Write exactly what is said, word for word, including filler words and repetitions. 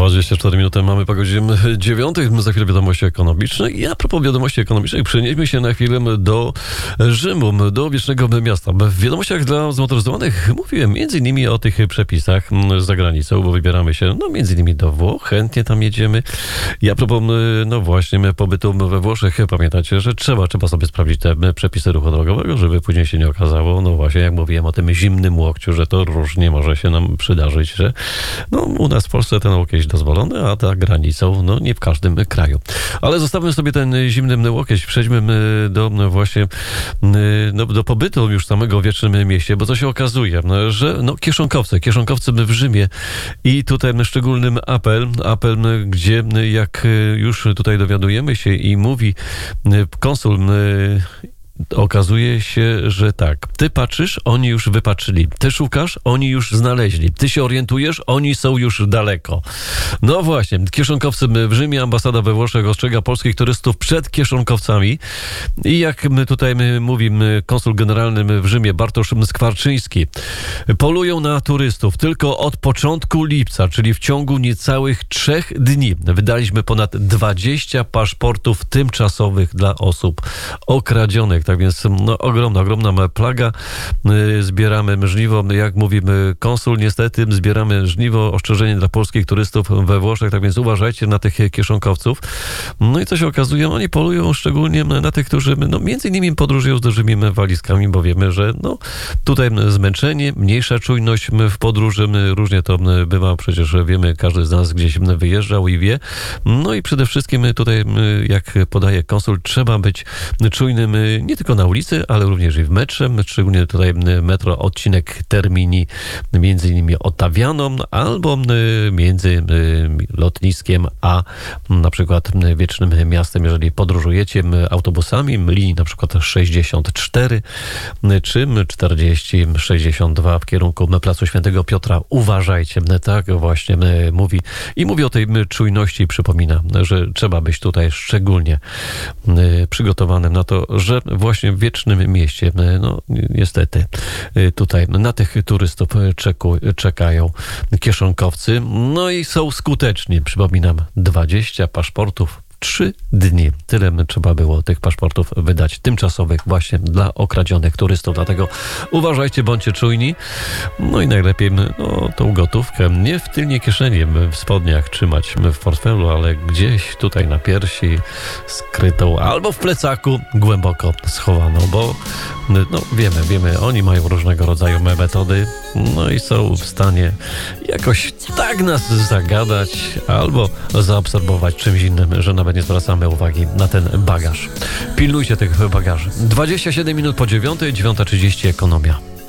dwadzieścia cztery minuty mamy po godzinie dziewiątej. Za chwilę wiadomości ekonomiczne. I a propos wiadomości ekonomicznych, przenieśmy się na chwilę do Rzymu, do wiecznego miasta. W wiadomościach dla zmotoryzowanych mówiłem między innymi o tych przepisach za granicą, bo wybieramy się no między innymi do Włoch, chętnie tam jedziemy. I a propos no właśnie pobytu we Włoszech, pamiętacie, że trzeba, trzeba sobie sprawdzić te przepisy ruchu drogowego, żeby później się nie okazało, no właśnie jak mówiłem o tym zimnym łokciu, że to różnie może się nam przydarzyć, że no u nas w Polsce ten łokieć dozwolony, a za granicą, no nie w każdym kraju. Ale zostawmy sobie ten zimny łokieć, przejdźmy do no, właśnie no, do pobytu już samego w wiecznym mieście, bo co się okazuje, że no kieszonkowcy, kieszonkowcy w Rzymie i tutaj szczególnym apel, apel, gdzie jak już tutaj dowiadujemy się i mówi konsul, okazuje się, że tak. Ty patrzysz, oni już wypatrzyli. Ty szukasz, oni już znaleźli. Ty się orientujesz, oni są już daleko. No właśnie, kieszonkowcy w Rzymie, ambasada we Włoszech ostrzega polskich turystów przed kieszonkowcami. I jak my tutaj my mówimy, konsul generalny w Rzymie Bartosz Skwarczyński, polują na turystów tylko od początku lipca, czyli w ciągu niecałych trzech dni. Wydaliśmy ponad dwadzieścia paszportów tymczasowych dla osób okradzionych. Tak więc no, ogromna, ogromna plaga. Zbieramy żniwo, jak mówimy konsul, niestety zbieramy żniwo, ostrzeżenie dla polskich turystów we Włoszech, tak więc uważajcie na tych kieszonkowców. No i co się okazuje, oni polują szczególnie na tych, którzy no, między innymi podróżują z dużymi walizkami, bo wiemy, że no, tutaj zmęczenie, mniejsza czujność w podróży, różnie to bywa, przecież wiemy, każdy z nas gdzieś wyjeżdżał i wie. No i przede wszystkim tutaj, jak podaje konsul, trzeba być czujnym nie tylko na ulicy, ale również i w metrze, szczególnie tutaj metro odcinek Termini, między innymi Ottaviano, albo między lotniskiem a na przykład wiecznym miastem, jeżeli podróżujecie autobusami linii na przykład sześćdziesiąt cztery czy czterdzieści sześćdziesiąt dwa w kierunku Placu Świętego Piotra. Uważajcie, tak właśnie mówi i mówi o tej czujności, przypomina, że trzeba być tutaj szczególnie przygotowanym na to, że właśnie w wiecznym mieście, no niestety tutaj na tych turystów czeku, czekają kieszonkowcy, no i są skuteczni. Przypominam, dwadzieścia paszportów Trzy dni. Tyle trzeba było tych paszportów wydać tymczasowych właśnie dla okradzionych turystów. Dlatego uważajcie, bądźcie czujni. No i najlepiej no, tą gotówkę nie w tylnej kieszeni, w spodniach trzymać w portfelu, ale gdzieś tutaj na piersi skrytą albo w plecaku głęboko schowaną, bo no wiemy, wiemy, oni mają różnego rodzaju metody, no i są w stanie jakoś tak nas zagadać albo zaabsorbować czymś innym, że nawet nie zwracamy uwagi na ten bagaż. Pilnujcie tych bagaży. dwadzieścia siedem minut po dziewiątej, dziewiąta trzydzieści ekonomia.